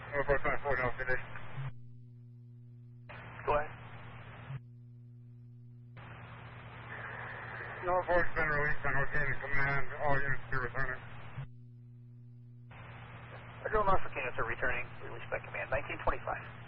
Norfolk 94 now condition. Go ahead. Norfolk's been released on Ocana command. All units be returning. Federal Norfolk units are returning. Released by command. 1925.